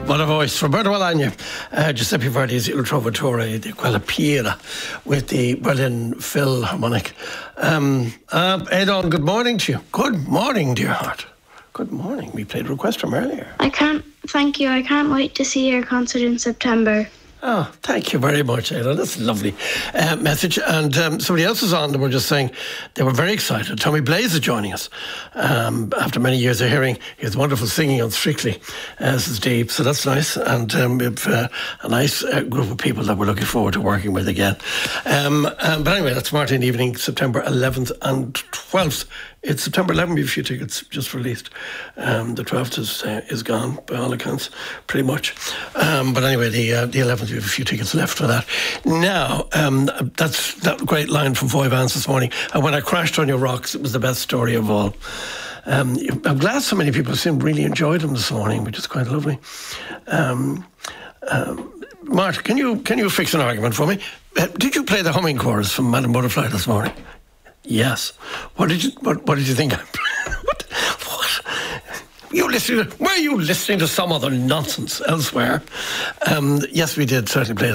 What a voice. Roberto Alagna, Giuseppe Verdi's Il Trovatore di Quella Piera with the Berlin Philharmonic. Edon, good morning to you. Good morning, dear heart. Good morning. We played Request from earlier. Thank you. I can't wait to see your concert in September. Oh, thank you very much, Ada. That's a lovely message. And somebody else was on that were just saying they were very excited. Tommy Blaze is joining us after many years of hearing his wonderful singing on Strictly. This is deep, so that's nice. And we've a nice group of people that we're looking forward to working with again. But anyway, that's Martin Evening, September 11th and 12th. It's September 11th, we have a few tickets just released. The 12th is gone, by all accounts, pretty much. But anyway, the 11th, we have a few tickets left for that. Now, that's that great line from Foy Vance this morning. And when I crashed on your rocks, it was the best story of all. I'm glad so many people seem really enjoyed them this morning, which is quite lovely. Mark, can you fix an argument for me? Did you play the humming chorus from Madame Butterfly this morning? Yes. What did you think? What? Were you listening to some other nonsense elsewhere? Yes, we did certainly play that.